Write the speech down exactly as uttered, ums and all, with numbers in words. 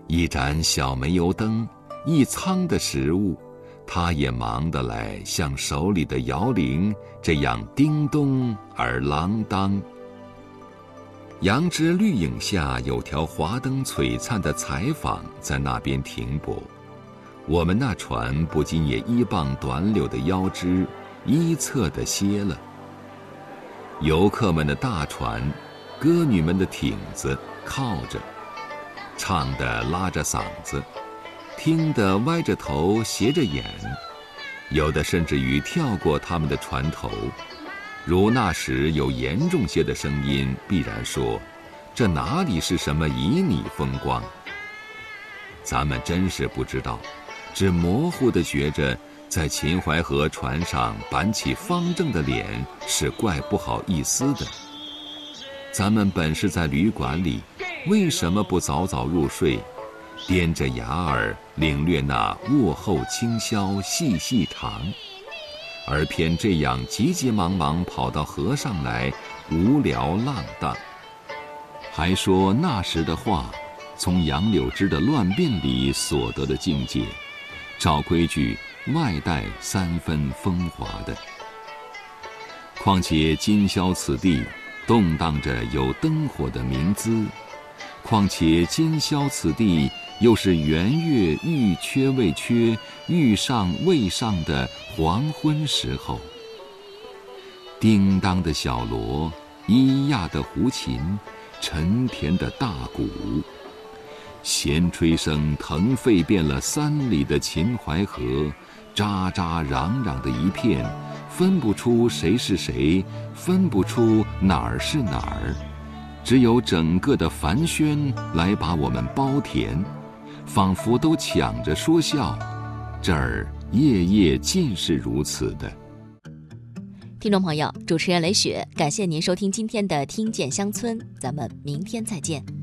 一盏小煤油灯，一仓的食物，他也忙得来像手里的摇铃这样叮咚而啷当。杨枝绿影下有条华灯璀璨的采访在那边停泊，我们那船不禁也依傍短柳的腰枝依侧地歇了。游客们的大船，歌女们的艇子靠着，唱得拉着嗓子，听得歪着头斜着眼，有的甚至于跳过他们的船头。如那时有严重些的声音，必然说：“这哪里是什么旖旎风光？”咱们真是不知道，只模糊地觉着，在秦淮河船上板起方正的脸是怪不好意思的。咱们本是在旅馆里，为什么不早早入睡，踮着牙儿领略那卧后清宵细细长？而偏这样急急忙忙跑到河上来，无聊浪荡。还说那时的话，从杨柳枝的乱变里所得的境界，照规矩外带三分风华的。况且今宵此地动荡着有灯火的明姿，况且今宵此地又是圆月欲缺未缺，欲上未上的黄昏时候。叮当的小锣，咿呀的胡琴，沉甜的大鼓，弦吹声腾沸遍了三里的秦淮河，喳喳嚷嚷的一片，分不出谁是谁，分不出哪儿是哪儿，只有整个的繁喧来把我们包填，仿佛都抢着说笑，这儿夜夜尽是如此的。 听众朋友，主持人雷雪，感谢您收听今天的听见乡村，咱们明天再见。